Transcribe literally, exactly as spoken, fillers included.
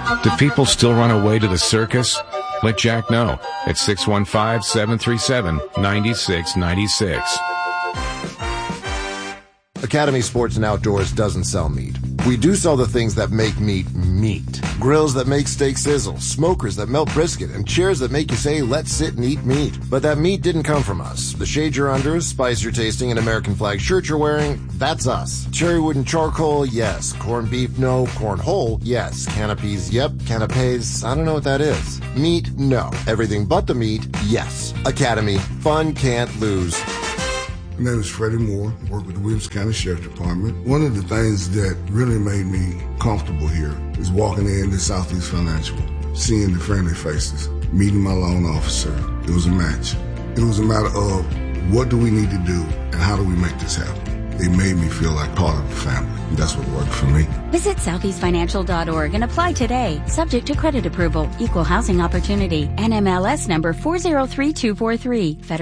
Do people still run away to the circus? Let Jack know at six one five, seven three seven, nine six nine six. Academy Sports and Outdoors doesn't sell meat. We do sell the things that make meat meat. Grills that make steak sizzle, smokers that melt brisket, and chairs that make you say, let's sit and eat meat. But that meat didn't come from us. The shade you're under, spice you're tasting, and American flag shirt you're wearing, that's us. Cherry wood and charcoal, yes. Corned beef, no. Corn whole, yes. Canopies, yep. Canapes, I don't know what that is. Meat, no. Everything but the meat, yes. Academy, fun can't lose. My name is Freddie Moore, I work with the Williams County Sheriff Department. One of the things that really made me comfortable here is walking into Southeast Financial, seeing the friendly faces, meeting my loan officer. It was a match. It was a matter of what do we need to do and how do we make this happen. They made me feel like part of the family, and that's what worked for me. Visit southeast financial dot org and apply today. Subject to credit approval, equal housing opportunity, N M L S number four zero three two four three. Federal